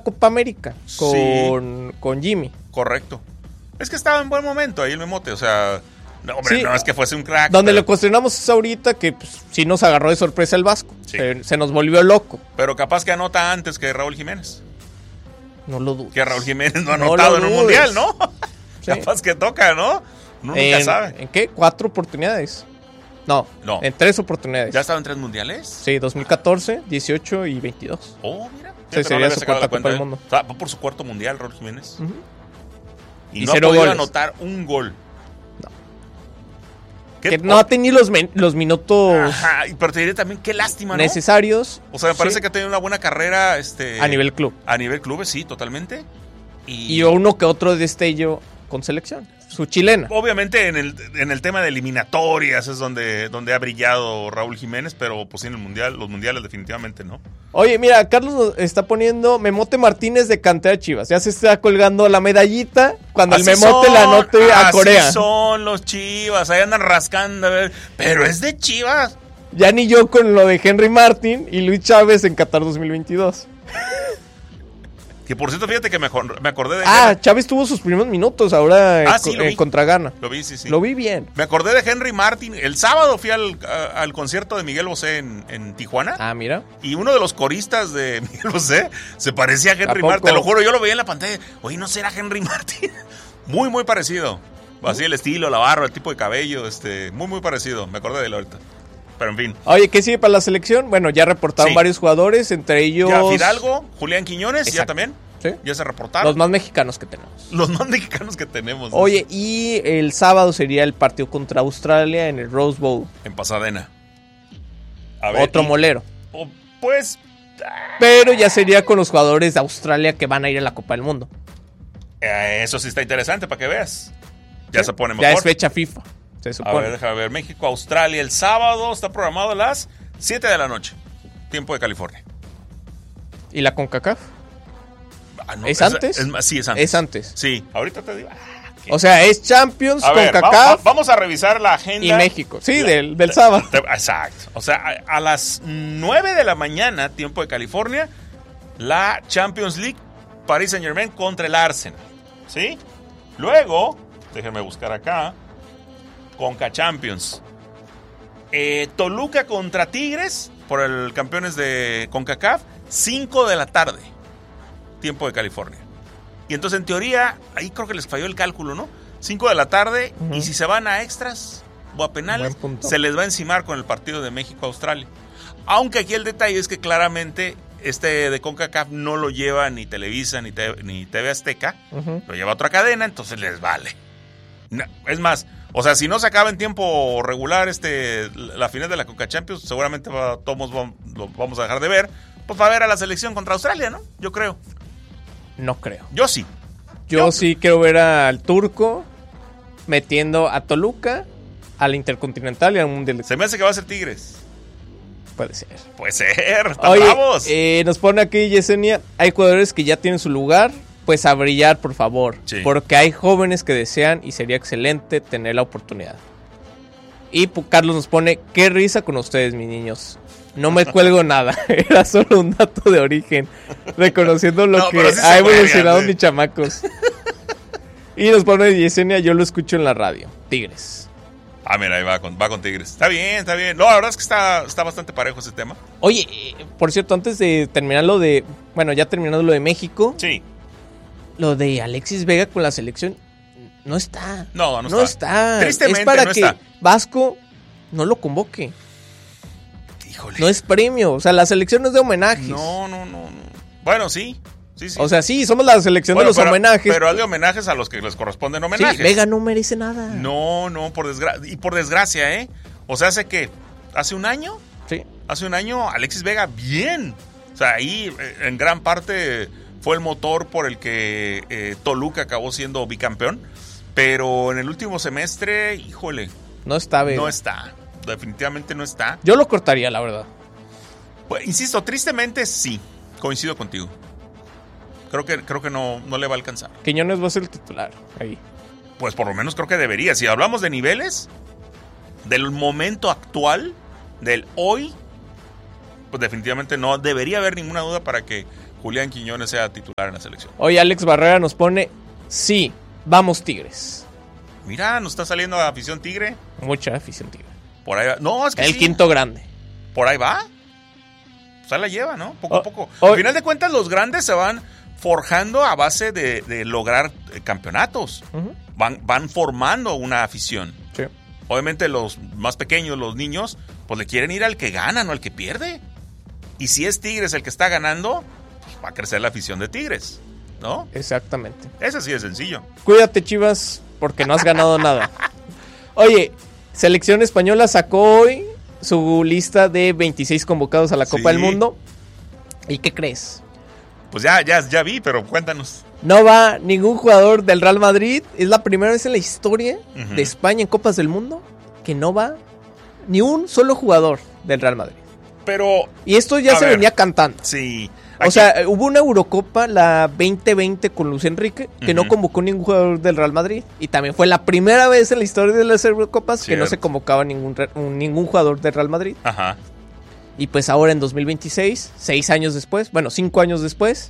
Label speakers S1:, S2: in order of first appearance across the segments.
S1: Copa América con Jimmy.
S2: Correcto. Es que estaba en buen momento ahí el Memote, o sea, no, hombre,
S1: Sí,
S2: no es que fuese un crack.
S1: Donde
S2: pero,
S1: lo cuestionamos es ahorita que pues, sí nos agarró de sorpresa el Vasco.
S2: Sí.
S1: Se nos volvió loco.
S2: pero capaz que anota antes que Raúl Jiménez.
S1: No lo dudo.
S2: Que Raúl Jiménez no ha
S1: No
S2: anotado
S1: lo
S2: en un
S1: dudes.
S2: mundial, ¿no?
S1: Sí.
S2: Capaz que toca, ¿no? Uno nunca sabe.
S1: ¿En qué? 4 oportunidades. No, en 3 oportunidades.
S2: ¿Ya estaba en 3 mundiales?
S1: Sí, 2014, 18 y 22.
S2: Oh, mira.
S1: Sí, sería su cuarta Copa del Mundo.
S2: O sea, va por su cuarto mundial, Raúl Jiménez.
S1: Uh-huh.
S2: Y no ha
S1: 0
S2: podido
S1: goles.
S2: anotar un gol.
S1: No.
S2: ¿Qué?
S1: Que no ha tenido los minutos
S2: Ajá, pero te diré también qué lástima, ¿no?
S1: necesarios.
S2: O sea, me parece
S1: Sí.
S2: que ha tenido una buena carrera
S1: A nivel club.
S2: A nivel clubes, sí, totalmente.
S1: Y uno que otro destello con selección. Su chilena.
S2: Obviamente en el tema de eliminatorias es donde ha brillado Raúl Jiménez, pero pues sí, en el mundial, los mundiales definitivamente no.
S1: Oye, mira, Carlos nos está poniendo Memote Martínez de cantera Chivas. Ya se está colgando la medallita cuando
S2: Así
S1: el Memote la anote a Corea.
S2: Así son los Chivas, ahí andan rascando, a ver, pero es de Chivas.
S1: Ya ni yo con lo de Henry Martin y Luis Chávez en Qatar 2022.
S2: Que por cierto, fíjate que me acordé de...
S1: Chávez tuvo sus primeros minutos ahora
S2: sí, lo vi.
S1: contra Ghana.
S2: Lo vi, sí.
S1: Lo vi bien.
S2: Me acordé de Henry Martin. El sábado fui al concierto de Miguel Bosé en Tijuana.
S1: Mira.
S2: Y uno de los coristas de Miguel Bosé se parecía a Henry
S1: poco?
S2: Martin. Te lo juro, yo lo veía en la pantalla. Oye, ¿no será Henry Martin? Muy, muy parecido. Así el estilo, la barba, el tipo de cabello. Muy, muy parecido. Me acordé de él ahorita. Pero en fin.
S1: Oye, ¿qué sigue para la selección? Bueno, ya reportaron varios jugadores, entre ellos...
S2: Ya Fidalgo, Julián Quiñones,
S1: Exacto.
S2: ya también.
S1: ¿Sí?
S2: Ya se reportaron.
S1: Los más mexicanos que tenemos.
S2: Los más mexicanos que tenemos.
S1: Oye, y el sábado sería el partido contra Australia en el Rose Bowl.
S2: En Pasadena. A ver,
S1: Otro molero.
S2: Pues...
S1: Pero ya sería con los jugadores de Australia que van a ir a la Copa del Mundo.
S2: Eso sí está interesante para que veas. Ya se pone mejor.
S1: Ya es fecha FIFA, se supone.
S2: A ver, déjame ver. México, Australia, el sábado está programado a las 7 de la noche. Tiempo de California.
S1: ¿Y la CONCACAF?
S2: No,
S1: ¿Es antes?
S2: Sí, es antes.
S1: Es antes.
S2: Sí, ahorita te digo.
S1: O sea, es Champions,
S2: A ver,
S1: CONCACAF
S2: vamos a revisar la agenda.
S1: y México. Sí, del sábado.
S2: Exacto. O sea, a las 9 de la mañana, tiempo de California, la Champions League, Paris Saint-Germain contra el Arsenal. ¿Sí? Luego, déjenme buscar acá, Conca Champions. Toluca contra Tigres, por el campeones de CONCACAF, 5 de la tarde, tiempo de California. Y entonces, en teoría, ahí creo que les falló el cálculo, ¿no? 5 de la tarde, y si se van a extras o a penales, se les va a encimar con el partido de México-Australia. Aunque aquí el detalle es que claramente este de CONCACAF no lo lleva ni Televisa ni TV Azteca, lo lleva otra cadena, entonces les vale. No, es más, o sea, si no se acaba en tiempo regular la final de la Conca Champions, seguramente todos lo vamos a dejar de ver, pues va a ver a la selección contra Australia, ¿no? Yo creo.
S1: No creo.
S2: Yo sí.
S1: Yo sí quiero ver al turco metiendo a Toluca, al Intercontinental y al Mundial.
S2: Se me hace que va a ser Tigres.
S1: Puede ser.
S2: Puede ser, están
S1: Oye,
S2: bravos.
S1: nos pone aquí Yesenia, hay jugadores que ya tienen su lugar, pues a brillar, por favor.
S2: Sí.
S1: Porque hay jóvenes que desean y sería excelente tener la oportunidad. Y Carlos nos pone, qué risa con ustedes, mis niños. No me cuelgo nada, era solo un dato de origen, reconociendo lo que
S2: sí
S1: ha evolucionado
S2: sí.
S1: mis chamacos. Y nos pone Yesenia, yo lo escucho en la radio, Tigres.
S2: Mira, ahí va con Tigres. Está bien, está bien. No, la verdad es que está bastante parejo ese tema.
S1: Oye, por cierto, antes de terminar ya terminando lo de México.
S2: Sí.
S1: Lo de Alexis Vega con la selección no está.
S2: No
S1: está.
S2: Tristemente
S1: es para
S2: no
S1: que
S2: está.
S1: Vasco no lo convoque.
S2: Híjole.
S1: No es premio. O sea, la selección no es de homenajes.
S2: No. Bueno, sí.
S1: O sea, sí, somos la selección de los homenajes.
S2: Pero hazle homenajes a los que les corresponden homenajes.
S1: Sí, Vega no merece nada.
S2: No, por desgracia, O sea, hace un año.
S1: Sí.
S2: Hace un año, Alexis Vega, bien. O sea, ahí en gran parte fue el motor por el que Toluca acabó siendo bicampeón. Pero en el último semestre, híjole.
S1: No está Vega.
S2: No está. Definitivamente no está.
S1: Yo lo cortaría, la verdad.
S2: Pues, insisto, tristemente sí. Coincido contigo. Creo que no le va a alcanzar.
S1: Quiñones va a ser el titular ahí.
S2: Pues por lo menos creo que debería. Si hablamos de niveles, del momento actual, del hoy, pues definitivamente no debería haber ninguna duda para que Julián Quiñones sea titular en la selección.
S1: Hoy Alex Barrera nos pone, sí, vamos Tigres.
S2: Mira, nos está saliendo la afición tigre.
S1: Mucha afición tigre.
S2: Por ahí va. No, es que
S1: El
S2: sí.
S1: quinto grande.
S2: Por ahí va. Pues ahí la lleva, ¿no? Poco a poco.
S1: Hoy-
S2: Al final de cuentas, los grandes se van forjando a base de lograr campeonatos.
S1: Ujú.
S2: Van formando una afición.
S1: Sí.
S2: Obviamente los más pequeños, los niños, pues le quieren ir al que gana, no al que pierde. Y si es Tigres el que está ganando, pues va a crecer la afición de Tigres, ¿no?
S1: Exactamente.
S2: Eso sí es sencillo.
S1: Cuídate, Chivas, porque no has ganado nada. Oye, Selección Española sacó hoy su lista de 26 convocados a la Copa
S2: Sí.
S1: del Mundo. ¿Y qué crees?
S2: Pues ya vi, pero cuéntanos.
S1: No va ningún jugador del Real Madrid. Es la primera vez en la historia
S2: Ujú.
S1: de España en Copas del Mundo que no va ni un solo jugador del Real Madrid.
S2: Pero,
S1: Y esto ya
S2: A
S1: se
S2: ver.
S1: venía cantando.
S2: sí.
S1: O sea, hubo una Eurocopa, la 2020 con Luis Enrique, que no
S2: Ujú.
S1: convocó ningún jugador del Real Madrid. Y también fue la primera vez en la historia de las Eurocopas que no
S2: Cierto.
S1: se convocaba ningún jugador del Real Madrid.
S2: Ajá.
S1: Y pues ahora en 2026, 6 años después, bueno, 5 años después,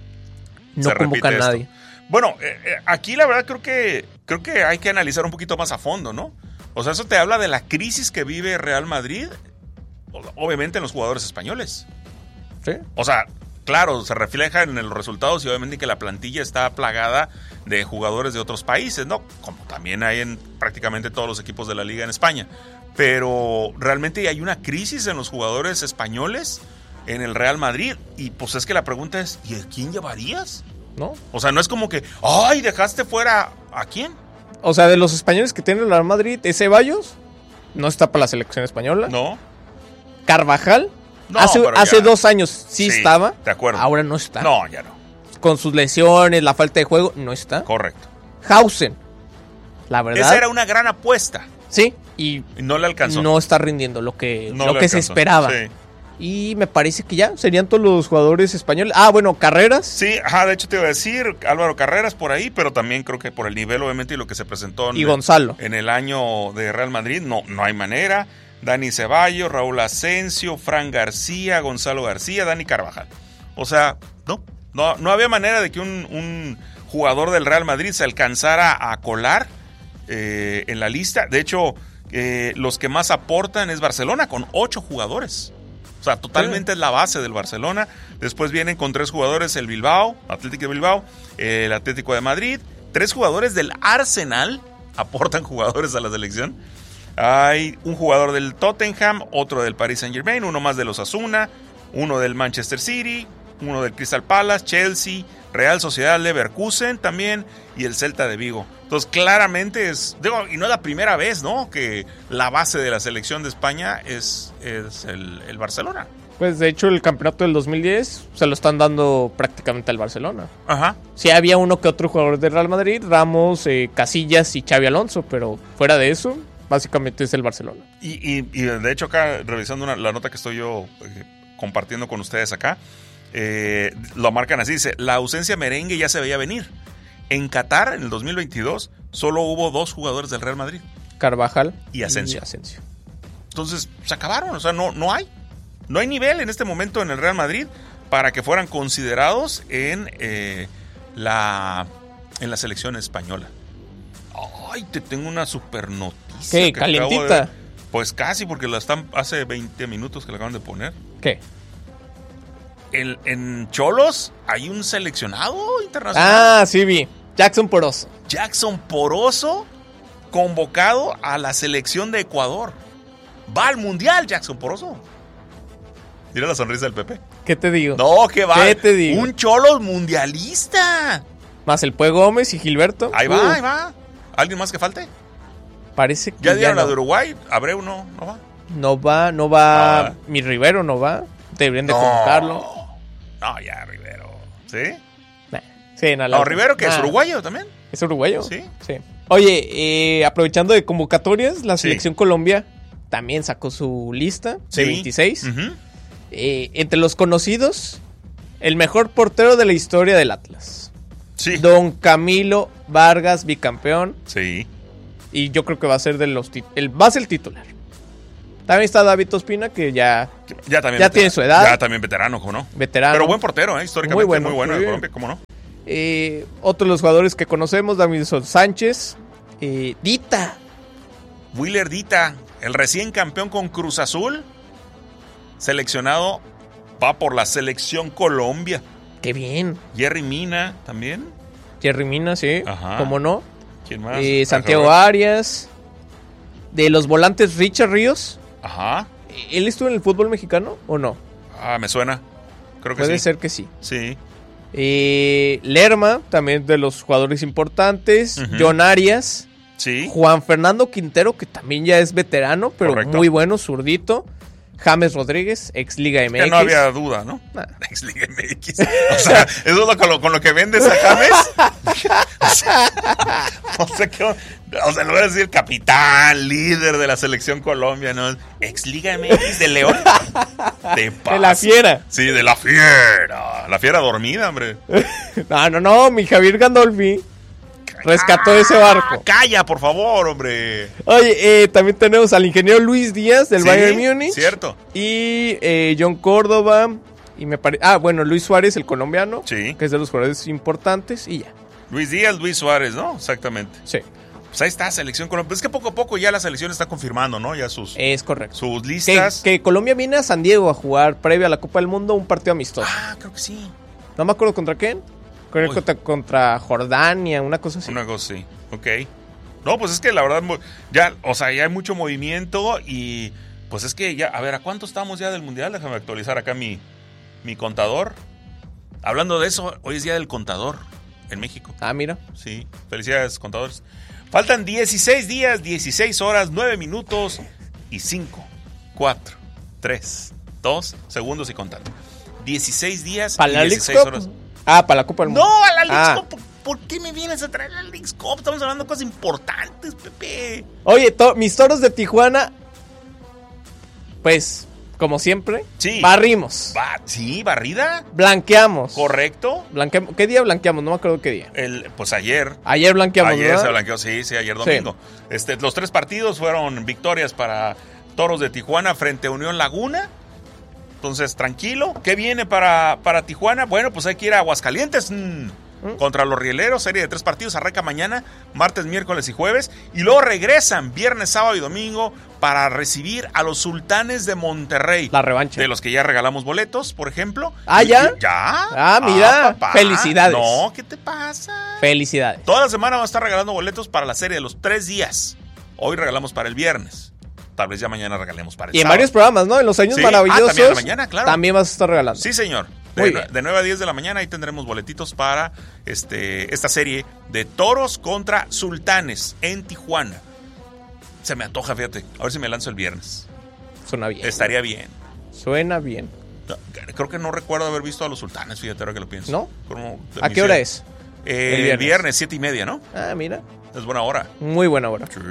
S1: no
S2: Se repite
S1: convocan a
S2: esto.
S1: nadie.
S2: Bueno, aquí la verdad creo que hay que analizar un poquito más a fondo, ¿no? O sea, eso te habla de la crisis que vive Real Madrid, obviamente en los jugadores españoles.
S1: ¿Sí?
S2: O sea, claro, se refleja en los resultados y obviamente que la plantilla está plagada de jugadores de otros países, ¿no? Como también hay en prácticamente todos los equipos de la liga en España. Pero realmente hay una crisis en los jugadores españoles en el Real Madrid. Y pues es que la pregunta es, ¿y a quién llevarías?
S1: ¿No?
S2: O sea, no es como que, ¡ay, dejaste fuera a quién!
S1: O sea, de los españoles que tiene el Real Madrid, Ceballos no está para la selección española.
S2: No.
S1: Carvajal,
S2: No,
S1: hace
S2: pero ya.
S1: 2 años sí estaba.
S2: De acuerdo.
S1: Ahora no está.
S2: No, ya no.
S1: Con sus lesiones, la falta de juego, no está.
S2: Correcto.
S1: Hausen, la verdad.
S2: Esa era una gran apuesta.
S1: Sí, y
S2: Y no le alcanzó.
S1: no está rindiendo lo que,
S2: No
S1: lo
S2: le
S1: que se
S2: alcanzó.
S1: esperaba.
S2: Sí.
S1: Y me parece que ya serían todos los jugadores españoles. Ah, bueno, Carreras.
S2: Sí, ajá, de hecho te iba a decir Álvaro Carreras por ahí, pero también creo que por el nivel, obviamente, y lo que se presentó
S1: Y Gonzalo.
S2: en el año de Real Madrid, no hay manera. Dani Ceballos, Raúl Asensio, Fran García, Gonzalo García, Dani Carvajal. O sea, no había manera de que un jugador del Real Madrid se alcanzara a colar en la lista. De hecho, los que más aportan es Barcelona, con 8 jugadores. O sea, totalmente es la base del Barcelona. Después vienen con 3 jugadores el Bilbao, Atlético de Bilbao, el Atlético de Madrid. 3 jugadores del Arsenal aportan jugadores a la selección. Hay un jugador del Tottenham, otro del Paris Saint-Germain, uno más del Osasuna, uno del Manchester City, uno del Crystal Palace, Chelsea, Real Sociedad Leverkusen también y el Celta de Vigo. Entonces, claramente y no es la primera vez, ¿no?, que la base de la selección de España es el Barcelona.
S1: Pues de hecho el campeonato del 2010 se lo están dando prácticamente al Barcelona.
S2: Ajá.
S1: Sí había uno que otro jugador del Real Madrid, Ramos, Casillas y Xavi Alonso, pero fuera de eso, básicamente es el Barcelona.
S2: Y de hecho acá, revisando la nota que estoy yo compartiendo con ustedes acá, lo marcan así, dice, la ausencia merengue ya se veía venir. En Qatar, en el 2022, solo hubo 2 jugadores del Real Madrid.
S1: Carvajal
S2: Y Asensio. Entonces, se acabaron, o sea, no hay. No hay nivel en este momento en el Real Madrid para que fueran considerados en la selección española. Ay, te tengo una super noticia.
S1: ¿Qué?
S2: que acabo
S1: ¿Calientita?
S2: Pues casi, porque hace 20 minutos que la acaban de poner.
S1: ¿Qué?
S2: En Cholos hay un seleccionado internacional.
S1: Ah, sí vi. Jackson Poroso.
S2: Jackson Poroso, convocado a la selección de Ecuador. Va al Mundial, Jackson Poroso. Mira la sonrisa del Pepe.
S1: ¿Qué te digo?
S2: No, que va.
S1: ¿Qué te digo?
S2: Un Cholos mundialista.
S1: Más el Pue Gómez y Gilberto.
S2: Ahí va. ¿Alguien más que falte?
S1: Parece que
S2: Ya dieron
S1: no.
S2: la de Uruguay. Abreu no va.
S1: No va.
S2: Ah.
S1: Mi Rivero no va. Deberían de convocarlo.
S2: No, ya, Rivero. ¿Sí?
S1: Nah. Sí,
S2: No, Rivero, que es uruguayo también.
S1: ¿Es uruguayo?
S2: Sí.
S1: Oye, aprovechando de convocatorias, la
S2: Sí.
S1: selección Colombia también sacó su lista de 26.
S2: Ujú.
S1: Entre los conocidos, el mejor portero de la historia del Atlas.
S2: Sí.
S1: Don Camilo Vargas, bicampeón.
S2: Sí.
S1: Y yo creo que va a ser de los va a ser el titular. También está David Ospina, que ya
S2: también
S1: tiene su edad.
S2: Ya también veterano, ¿cómo no?
S1: Veterano.
S2: Pero buen portero, históricamente muy bueno en
S1: sí.
S2: Colombia, ¿cómo no?
S1: Otro de los jugadores que conocemos, Davinson Sánchez. Dita.
S2: Willer Dita, el recién campeón con Cruz Azul, seleccionado, va por la selección Colombia.
S1: Qué bien.
S2: Jerry Mina también.
S1: Jerry Mina, sí.
S2: Ajá.
S1: ¿Cómo no?
S2: ¿Quién más?
S1: Santiago Arias. De los volantes, Richard Ríos.
S2: Ajá.
S1: ¿Él estuvo en el fútbol mexicano o no?
S2: Me suena. Creo que
S1: Puede
S2: sí.
S1: ser que sí.
S2: Sí.
S1: Lerma, también de los jugadores importantes.
S2: Ujú.
S1: John Arias.
S2: Sí.
S1: Juan Fernando Quintero, que también ya es veterano, pero
S2: Correcto.
S1: muy bueno, zurdito. James Rodríguez, ex Liga MX.
S2: Que no había duda, ¿no?
S1: Nah.
S2: Ex Liga MX. O sea, eso es con lo que vendes a James. O sea, le voy a decir capitán, líder de la selección Colombia, ¿no? Ex Liga MX de León.
S1: De la Fiera.
S2: Sí, de la Fiera. La Fiera dormida, hombre.
S1: No, mi Javier Gandolfi rescató ese barco.
S2: Calla, por favor, hombre.
S1: Oye, también tenemos al ingeniero Luis Díaz del
S2: Sí,
S1: Bayern Múnich.
S2: Cierto.
S1: Y John Córdoba. Y me parece. Luis Suárez, el colombiano.
S2: Sí.
S1: Que es de los jugadores importantes. Y ya.
S2: Luis Díaz, Luis Suárez, ¿no? Exactamente.
S1: Sí.
S2: Pues ahí está, selección Colombia. Es que poco a poco ya la selección está confirmando, ¿no? Ya
S1: Es correcto.
S2: sus listas.
S1: Que Colombia viene a San Diego a jugar previo a la Copa del Mundo un partido amistoso.
S2: Creo que sí.
S1: No me acuerdo contra quién. Creo
S2: Uy.
S1: que contra Jordania, una cosa así.
S2: Una cosa, sí. Ok. No, pues es que la verdad, ya hay mucho movimiento y pues es que ya, a ver, ¿a cuánto estamos ya del Mundial? Déjame actualizar acá mi contador. Hablando de eso, hoy es Día del Contador en México.
S1: Mira.
S2: Sí, felicidades, contadores. Faltan 16 días, 16 horas, 9 minutos y 5, 4, 3, 2 segundos y contando. 16 días
S1: ¿Para
S2: y
S1: la
S2: 16
S1: Leagues Cup?
S2: horas.
S1: Para la Copa del Mundo.
S2: No, a la Leagues Cup. ¿Por qué me vienes a traer a la Leagues Cup? Estamos hablando de cosas importantes, Pepe.
S1: Oye, mis Toros de Tijuana, pues, como siempre,
S2: Sí.
S1: barrimos.
S2: Sí, barrida.
S1: Blanqueamos.
S2: Correcto.
S1: ¿Qué día blanqueamos? No me acuerdo qué día.
S2: Pues ayer.
S1: Ayer blanqueamos,
S2: Ayer
S1: ¿verdad?
S2: se blanqueó, sí, ayer domingo. Los 3 partidos fueron victorias para Toros de Tijuana frente a Unión Laguna. Entonces, tranquilo. ¿Qué viene para Tijuana? Bueno, pues hay que ir a Aguascalientes. Contra los Rieleros, serie de 3 partidos, arranca mañana, martes, miércoles y jueves, y luego regresan viernes, sábado y domingo para recibir a los Sultanes de Monterrey.
S1: La revancha.
S2: De los que ya regalamos boletos, por ejemplo.
S1: ¿Ya?
S2: ¿Ya?
S1: Mira, felicidades.
S2: No, ¿qué te pasa?
S1: Felicidades.
S2: Toda la semana vamos a estar regalando boletos para la serie de los 3 días. Hoy regalamos para el viernes. Tal vez ya mañana regalemos para el
S1: Y en
S2: sábado.
S1: varios programas, ¿no? En los años maravillosos.
S2: También a la mañana, claro.
S1: También vas a estar regalando.
S2: Sí, señor.
S1: Muy bien.
S2: De 9 a 10 de la mañana ahí tendremos boletitos para esta serie de Toros contra Sultanes en Tijuana. Se me antoja, fíjate. A ver si me lanzo el viernes.
S1: Suena bien.
S2: Estaría bien.
S1: Suena bien.
S2: Creo que no recuerdo haber visto a los Sultanes, fíjate ahora que lo pienso.
S1: ¿No?
S2: Como
S1: ¿A qué hora es?
S2: El viernes, 7:30, ¿no?
S1: Mira.
S2: Es buena hora.
S1: Muy buena hora.
S2: Sí.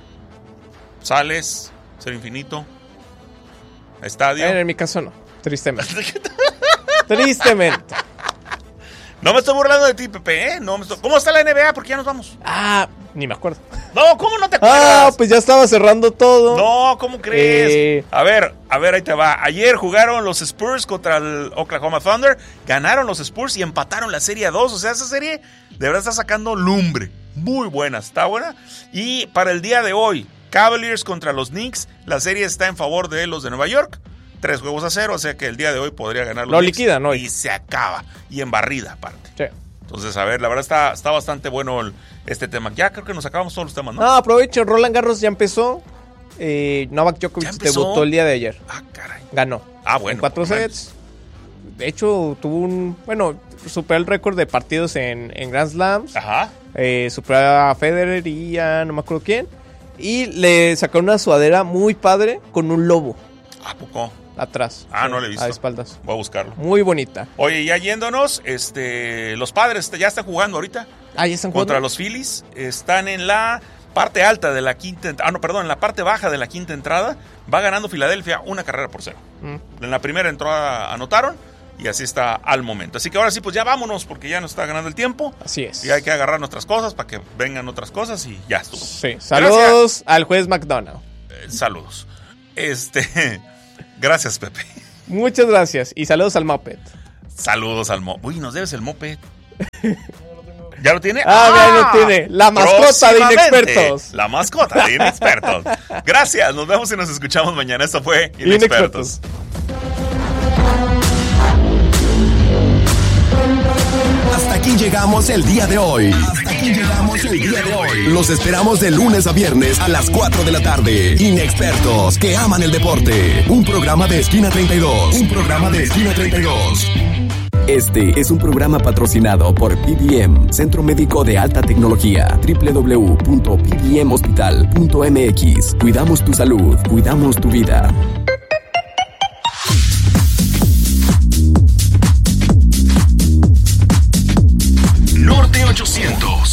S2: Sales, Ser Infinito, Estadio.
S1: En mi caso no, tristemente. Tristemente.
S2: No me estoy burlando de ti, Pepe, ¿eh? ¿Cómo está la NBA? ¿Por qué ya nos vamos?
S1: Ni me acuerdo.
S2: No, ¿cómo no te acuerdas?
S1: Pues ya estaba cerrando todo.
S2: No, ¿cómo crees? A ver, ahí te va. Ayer jugaron los Spurs contra el Oklahoma Thunder, ganaron los Spurs y empataron la serie a 2. O sea, esa serie de verdad está sacando lumbre. Muy buena, está buena. Y para el día de hoy, Cavaliers contra los Knicks, la serie está en favor de los de Nueva York. 3-0, o sea que el día de hoy podría ganar los Knicks.
S1: Lo liquidan hoy.
S2: Y se acaba. Y en barrida, aparte.
S1: Sí.
S2: Entonces, a ver, la verdad está bastante bueno este tema. Ya creo que nos acabamos todos los temas, ¿no?
S1: No, aprovecho. Roland Garros ya empezó. Novak Djokovic debutó el día de ayer.
S2: Caray.
S1: Ganó.
S2: Bueno.
S1: En 4 sets. De hecho, superó el récord de partidos en Grand Slams.
S2: Ajá.
S1: Superó a Federer y a no me acuerdo quién. Y le sacó una sudadera muy padre con un lobo.
S2: ¿A poco?
S1: Atrás.
S2: No le he visto.
S1: A espaldas.
S2: Voy a buscarlo.
S1: Muy bonita.
S2: Oye, ya yéndonos, los Padres ya están jugando ahorita.
S1: Ya están jugando.
S2: Contra los Phillies. Están en la parte alta de la quinta. En la parte baja de la quinta entrada. Va ganando Filadelfia 1-0. En la primera entrada anotaron. Y así está al momento. Así que ahora sí, pues ya vámonos, porque ya nos está ganando el tiempo.
S1: Así es.
S2: Y hay que agarrar nuestras cosas para que vengan otras cosas y ya estuvo.
S1: Sí. Saludos al juez McDonald.
S2: Saludos. Gracias, Pepe.
S1: Muchas gracias y saludos al Moped.
S2: Saludos al Moped. Uy, nos debes el Moped. ¿Ya lo tiene?
S1: Ya lo tiene. La mascota de Inexpertos.
S2: La mascota de Inexpertos. Gracias, nos vemos y nos escuchamos mañana. Esto fue Inexpertos.
S3: Hasta aquí llegamos el día de hoy. Los esperamos de lunes a viernes a las 4 de la tarde. Inexpertos que aman el deporte. Un programa de Esquina 32. Este es un programa patrocinado por PBM, Centro Médico de Alta Tecnología. www.pbmhospital.mx. Cuidamos tu salud, cuidamos tu vida. Norte 800.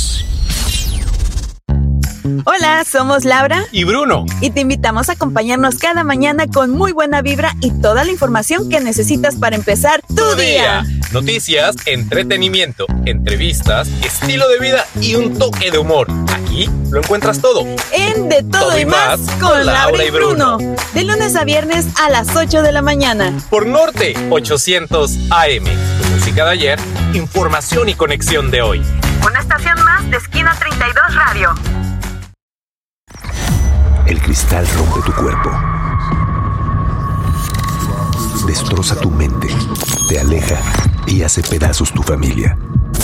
S4: Hola, somos Laura
S5: y Bruno.
S4: Y te invitamos a acompañarnos cada mañana con muy buena vibra y toda la información que necesitas para empezar tu día.
S5: Noticias, entretenimiento, entrevistas, estilo de vida y un toque de humor. Aquí lo encuentras todo.
S4: En De Todo y Más con Laura y Bruno. De lunes a viernes a las 8 de la mañana.
S5: Por Norte 800 AM. Música de ayer, información y conexión de hoy.
S4: Una estación más de Esquina 32 Radio.
S3: El cristal rompe tu cuerpo. Destroza tu mente. Te aleja y hace pedazos tu familia.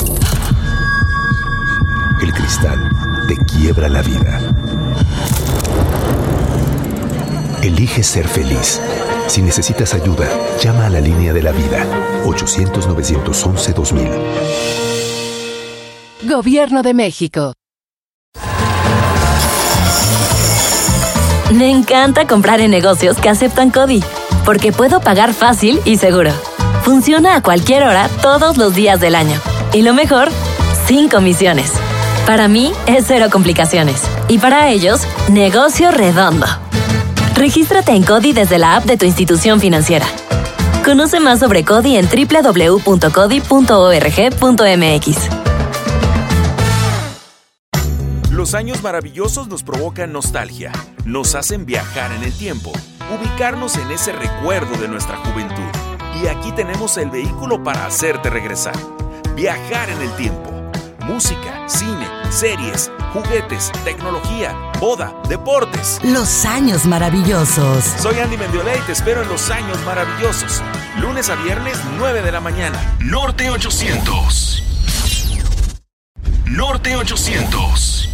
S3: El cristal te quiebra la vida. Elige ser feliz. Si necesitas ayuda, llama a la línea de la vida. 800-911-2000.
S6: Gobierno de México.
S7: Me encanta comprar en negocios que aceptan CODI, porque puedo pagar fácil y seguro. Funciona a cualquier hora, todos los días del año. Y lo mejor, sin comisiones. Para mí, es cero complicaciones. Y para ellos, negocio redondo. Regístrate en CODI desde la app de tu institución financiera. Conoce más sobre CODI en www.codi.org.mx.
S8: Los años maravillosos nos provocan nostalgia, nos hacen viajar en el tiempo, ubicarnos en ese recuerdo de nuestra juventud. Y aquí tenemos el vehículo para hacerte regresar. Viajar en el tiempo. Música, cine, series, juguetes, tecnología, boda, deportes.
S9: Los años maravillosos.
S8: Soy Andy Mendiola y te espero en Los Años Maravillosos. Lunes a viernes, 9 de la mañana.
S3: Norte 800. Norte 800.